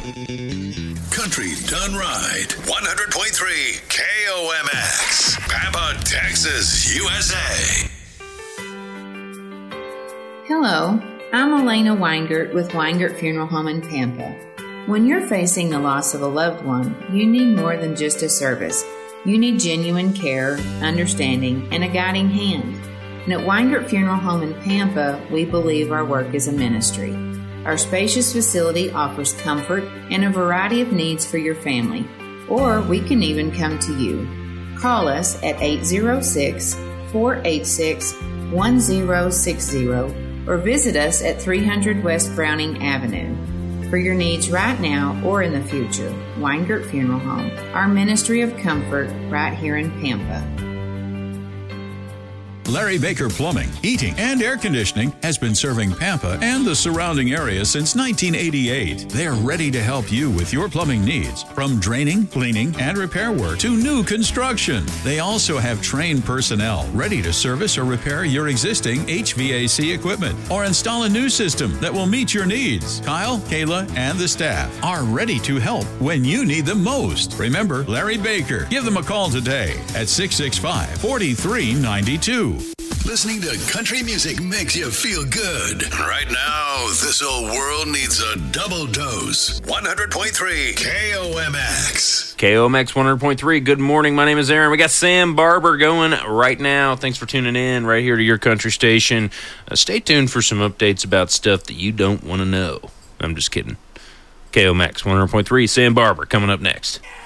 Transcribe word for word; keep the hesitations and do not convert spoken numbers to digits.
Country done right. one hundred point three K O M X. Pampa, Texas, U S A. Hello, I'm Elena Weingart with Weingart Funeral Home in Pampa. When you're facing the loss of a loved one, you need more than just a service. You need genuine care, understanding, and a guiding hand. And at Weingart Funeral Home in Pampa, we believe our work is a ministry. Our spacious facility offers comfort and a variety of needs for your family, or we can even come to you. Call us at eight zero six, four eight six, one zero six zero or visit us at three hundred West Browning Avenue. For your needs right now or in the future, Weingart Funeral Home, our ministry of comfort right here in Pampa. Larry Baker Plumbing, Heating, and Air Conditioning has been serving Pampa and the surrounding area since nineteen eighty-eight. They are ready to help you with your plumbing needs, from draining, cleaning, and repair work to new construction. They also have trained personnel ready to service or repair your existing H V A C equipment or install a new system that will meet your needs. Kyle, Kayla, and the staff are ready to help when you need them most. Remember Larry Baker. Give them a call today at six six five, four three nine two. Listening to country music makes you feel good. Right now, this whole world needs a double dose. one hundred point three K O M X. K O M X one hundred point three. Good morning. My name is Aaron. We got Sam Barber going right now. Thanks for tuning in right here to your country station. Uh, stay tuned for some updates about stuff that you don't want to know. I'm just kidding. K O M X one hundred point three. Sam Barber coming up next.